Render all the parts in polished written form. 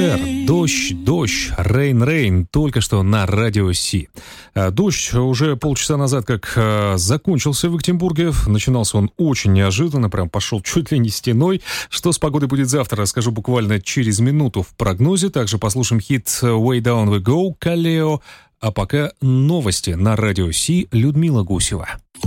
Дождь, рейн, только что на радио Си. Дождь уже полчаса назад как закончился в Екатеринбурге. Начинался он очень неожиданно, прям пошел чуть ли не стеной. Что с погодой будет завтра, расскажу буквально через минуту в прогнозе. Также послушаем хит «Way Down We Go» Калео. А пока новости на радио Си. Людмила Гусева.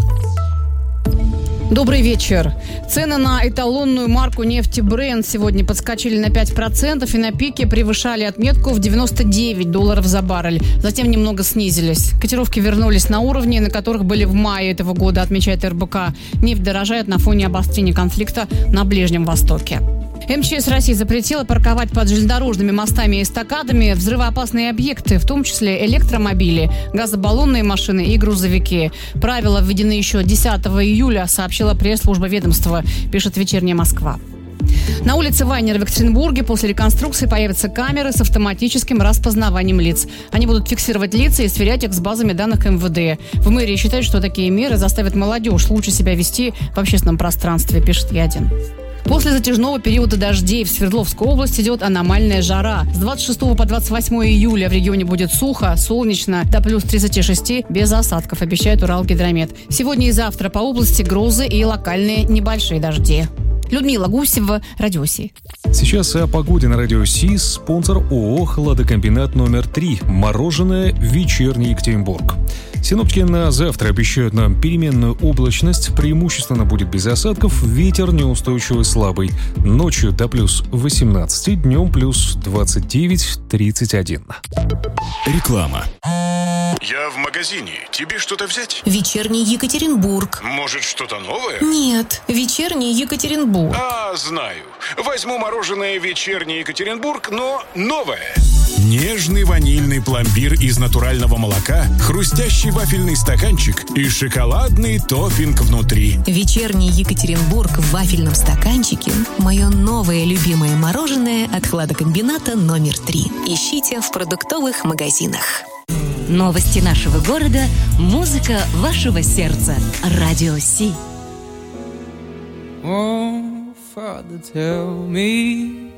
Добрый вечер. Цены на эталонную марку нефти Brent сегодня подскочили на 5% и на пике превышали отметку в $99 за баррель. Затем немного снизились. Котировки вернулись на уровни, на которых были в мае этого года, отмечает РБК. Нефть дорожает на фоне обострения конфликта на Ближнем Востоке. МЧС России запретила парковать под железнодорожными мостами и эстакадами взрывоопасные объекты, в том числе электромобили, газобаллонные машины и грузовики. Правила введены еще 10 июля, сообщила пресс-служба ведомства, пишет «Вечерняя Москва». На улице Вайнера в Екатеринбурге после реконструкции появятся камеры с автоматическим распознаванием лиц. Они будут фиксировать лица и сверять их с базами данных МВД. В мэрии считают, что такие меры заставят молодежь лучше себя вести в общественном пространстве, пишет «Я-1». После затяжного периода дождей в Свердловской области идет аномальная жара. С 26 по 28 июля в регионе будет сухо, солнечно, до плюс 36, без осадков, обещает Уралгидромет. Сегодня и завтра по области грозы и локальные небольшие дожди. Людмила Гусева, Радио Си. Сейчас о погоде на Радио Си. Спонсор ООО «Хладокомбинат номер 3». Мороженое «Вечерний Екатеринбург». Синоптики на завтра обещают нам переменную облачность. Преимущественно будет без осадков. Ветер неустойчивый слабый. Ночью до плюс 18, днем плюс 29-31. Реклама. Я в магазине. Тебе что-то взять? Вечерний Екатеринбург. Может, что-то новое? Нет, вечерний Екатеринбург. Знаю. Возьму мороженое «Вечерний Екатеринбург», но новое. Нежный ванильный пломбир из натурального молока, хрустящий вафельный стаканчик и шоколадный топпинг внутри. Вечерний Екатеринбург в вафельном стаканчике – мое новое любимое мороженое от хладокомбината номер 3. Ищите в продуктовых магазинах. Новости нашего города, музыка вашего сердца. Радио Си. Oh, Father, tell me